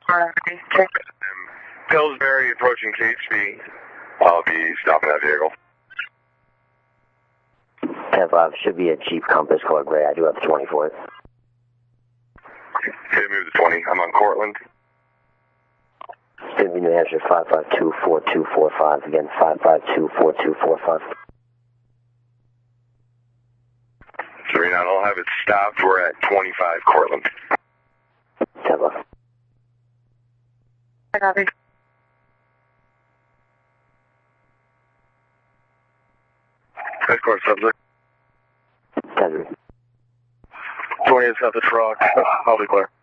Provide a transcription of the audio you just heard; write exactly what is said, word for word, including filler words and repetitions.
Pillsbury approaching K H B. I'll be stopping that vehicle. ten five, should be a Jeep Compass color gray. I do have twenty for it. Okay, move to twenty. I'm on Cortland. Sydney, New Hampshire, five five two, four two four five. Again, five five two, four two four five. Serena, I'll have it stopped. We're at twenty-five Cortland. ten five. I copy. Headquarters subject. ten three. twenty is at the truck. I'll declare.